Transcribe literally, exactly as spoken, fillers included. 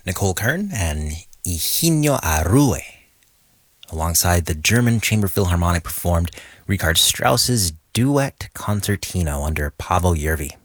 Nicole Kern and Higinio Arrue. Alongside the German Chamber Philharmonic performed Richard Strauss's Duet Concertino under Pavel Yervi.